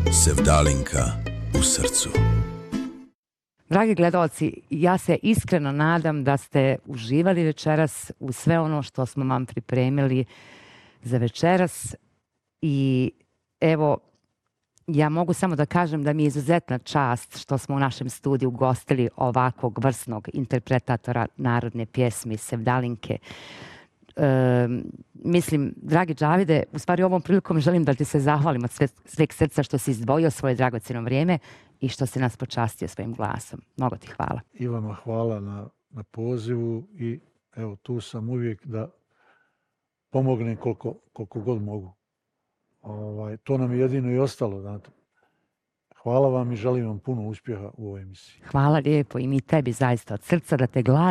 Sevdalinka u srcu. Dragi gledalci, ja se iskreno nadam da ste uživali večeras u sve ono što smo vam pripremili za večeras i evo, ja mogu samo da kažem da mi je izuzetna čast što smo u našem studiju gostili ovakvog vrsnog interpretatora narodne pjesme Sevdalinke. Mislim, dragi Džavide, u stvari ovom prilikom želim da ti se zahvalim od sveg srca što si izdvojio svoje dragocjeno vrijeme i što si nas počastio svojim glasom. Mnogo ti hvala. I vama hvala na pozivu i evo tu sam uvijek da pomognem koliko god mogu. To nam je jedino i ostalo. Znate. Hvala vam i želim vam puno uspjeha u ovoj emisiji. Hvala lijepo i mi tebi zaista od srca da te glas